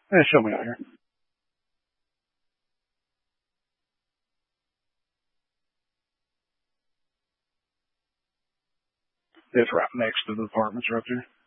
Show me out here. It's right next to the apartments right there.